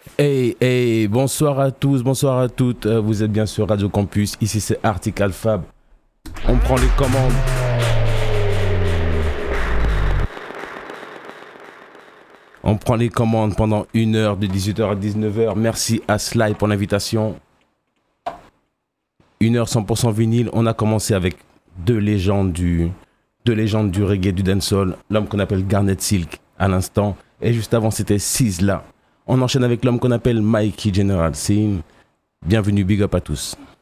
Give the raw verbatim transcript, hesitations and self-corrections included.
Hey, hey, bonsoir à tous, bonsoir à toutes. Euh, Vous êtes bien sur Radio Campus. Ici, c'est Arctic Alphab. On prend les commandes. On prend les commandes pendant une heure de dix-huit heures à dix-neuf heures. Merci à Sly pour l'invitation. Une heure cent pour cent vinyle. On a commencé avec deux légendes du, deux légendes du reggae, du dancehall. L'homme qu'on appelle Garnet Silk à l'instant. Et juste avant, c'était Sizzla. On enchaîne avec l'homme qu'on appelle Mikey General Sin. Bienvenue, big up à tous.